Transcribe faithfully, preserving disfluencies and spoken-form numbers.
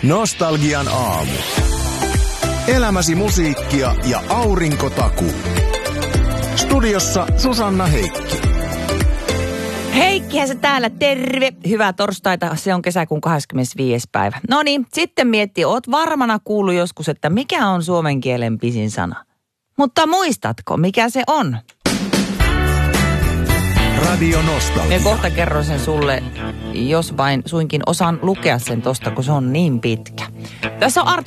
Nostalgian aamu. Elämäsi musiikkia ja aurinkotakuu. Studiossa Susanna Heikki. Heikkihän se täällä, terve. Hyvää torstaita, se on kesäkuun kahdeskymmenesviides päivä. No niin, sitten mietti, oot varmana kuullut joskus, että mikä on suomen kielen pisin sana. Mutta muistatko, mikä se on? Radio Nostalgia. Ja kohta kerron sen sulle, jos vain suinkin osaan lukea sen tosta, kun se on niin pitkä. Tässä on Arto